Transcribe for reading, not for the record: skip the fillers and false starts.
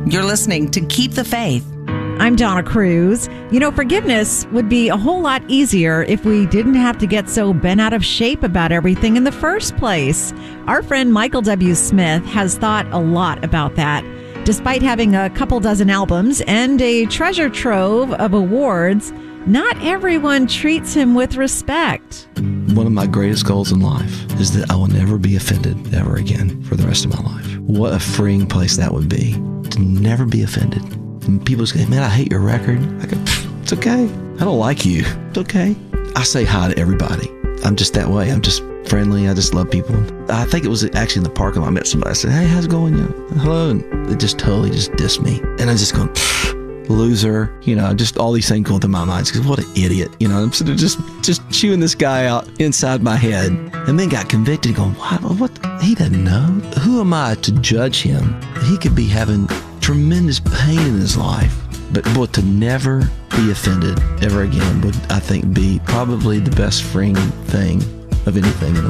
You're listening to Keep the Faith. I'm Donna Cruz. You know, forgiveness would be a whole lot easier if we didn't have to get so bent out of shape about everything in the first place. Our friend Michael W. Smith has thought a lot about that. Despite having a couple dozen albums and a treasure trove of awards, not everyone treats him with respect. One of my greatest goals in life is that I will never be offended ever again for the rest of my life. What a freeing place that would be, to never be offended. And people say, man, I hate your record. I go, it's okay. I don't like you. It's okay. I say hi to everybody. I'm just that way. I'm just friendly. I just love people. I think it was actually in the parking lot. I met somebody. I said, hey, how's it going? Hello. And they just totally just dissed me. And I just going, loser, just all these things going through my mind. What an idiot, I'm sort of just chewing this guy out inside my head, and then got convicted going, what? He doesn't know. Who am I to judge him? He could be having tremendous pain in his life, but boy, to never be offended ever again would, I think, be probably the best freeing thing of anything in the